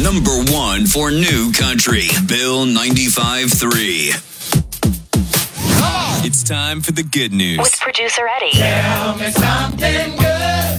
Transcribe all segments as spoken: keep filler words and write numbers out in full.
Number one for New Country, Bill ninety-five three. It's time for the good news. With producer Eddie. Tell me something good.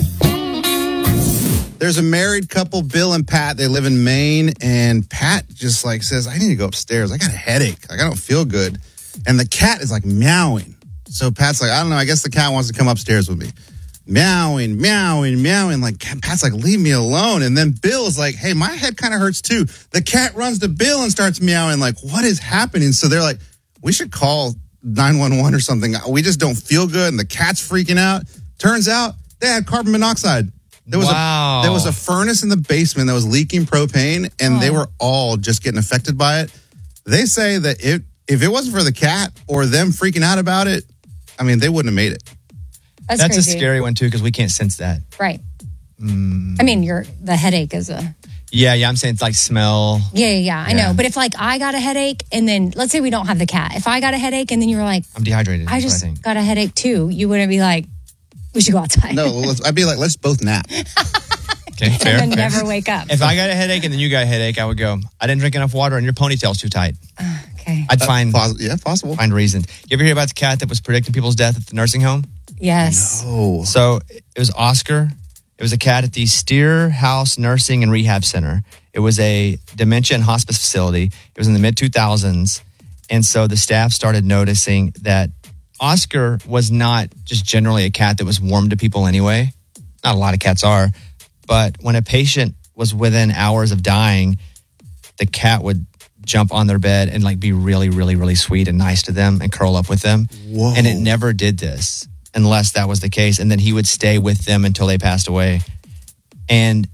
There's a married couple, Bill and Pat. They live in Maine, and Pat just like says, I need to go upstairs. I got a headache. Like, I don't feel good. And the cat is like meowing. So Pat's like, I don't know. I guess the cat wants to come upstairs with me. Meowing, meowing, meowing. Like, Pat's like, leave me alone. And then Bill is like, hey, my head kind of hurts too. The cat runs to Bill and starts meowing. Like, what is happening? So they're like, we should call nine one one or something. We just don't feel good. And the cat's freaking out. Turns out they had carbon monoxide. There was wow. a there was a furnace in the basement that was leaking propane, and oh. they were all just getting affected by it. They say that if, if it wasn't for the cat or them freaking out about it, I mean, they wouldn't have made it. That's, That's a scary one, too, because we can't sense that. Right. Mm. I mean, you're, the headache is a... Yeah, yeah, I'm saying it's like smell. Yeah, yeah, yeah, I yeah. know. But if, like, I got a headache, and then, let's say we don't have the cat. If I got a headache, and then you were like... I'm dehydrated. I just I think. got a headache, too. You wouldn't be like, we should go outside. No, let's, I'd be like, let's both nap. Okay, fair. And then fair. never wake up. If I got a headache and then you got a headache, I would go, I didn't drink enough water and your ponytail's too tight. Uh, okay. I'd find... Uh, poss- yeah, possible. Find reason. You ever hear about the cat that was predicting people's death at the nursing home? Yes. No. So it was Oscar. It was a cat at the Steer House Nursing and Rehab Center. It was a dementia and hospice facility. It was in the mid two thousands. And so the staff started noticing that Oscar was not just generally a cat that was warm to people anyway. Not a lot of cats are. But when a patient was within hours of dying, the cat would jump on their bed and like be really, really, really sweet and nice to them and curl up with them. Whoa. And it never did this unless that was the case. And then he would stay with them until they passed away. And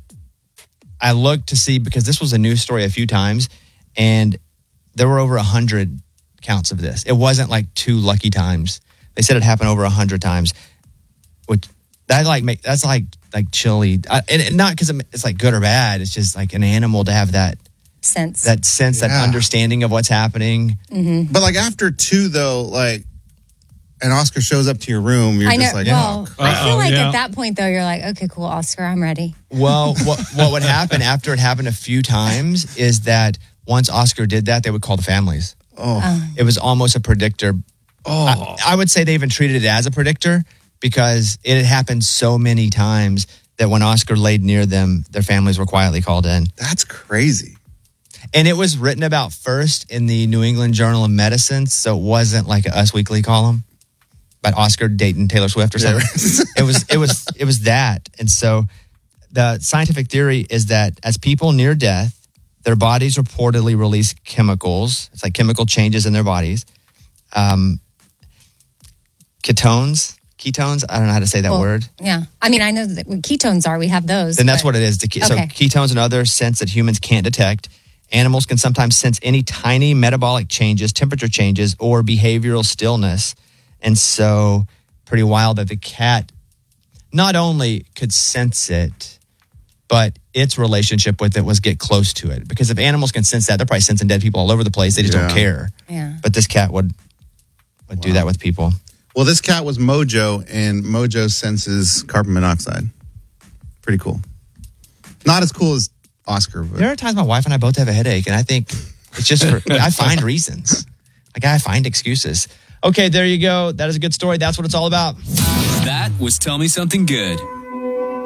I looked to see, because this was a news story a few times, and there were over a hundred counts of this. It wasn't like two lucky times. They said it happened over a hundred times. Which that like make that's like like chilly, I, and not because it's like good or bad. It's just like an animal to have that sense, that sense, yeah. that understanding of what's happening. Mm-hmm. But like after two, though, like, and Oscar shows up to your room, you're I know. just like, well, oh, I feel like yeah. at that point, though, you're like, okay, cool, Oscar, I'm ready. Well, what what would happen after it happened a few times is that once Oscar did that, they would call the families. Oh, Oh. It was almost a predictor. oh. I, I would say they even treated it as a predictor because it had happened so many times that when Oscar laid near them, their families were quietly called in. That's crazy. And it was written about first in the New England Journal of Medicine, so it wasn't like a Us Weekly column about Oscar dating Taylor Swift or something. it was it was it was that. And so the scientific theory is that as people near death, their bodies reportedly release chemicals. It's like chemical changes in their bodies. Um, ketones, ketones. I don't know how to say that Well, word. Yeah. I mean, I know that what ketones are. We have those. And that's but- what it is. The, ke- So Okay. ketones and other scents that humans can't detect. Animals can sometimes sense any tiny metabolic changes, temperature changes, or behavioral stillness. And so pretty wild that the cat not only could sense it, but its relationship with it was get close to it. Because if animals can sense that, they're probably sensing dead people all over the place. They just Yeah. don't care. Yeah. But this cat would would do that with people. Well, this cat was Mojo, and Mojo senses carbon monoxide. Pretty cool. Not as cool as Oscar, but There are times my wife and I both have a headache, and I think it's just for, I find reasons. Like I find excuses. Okay, there you go. That is a good story. That's what it's all about. That was Tell Me Something Good.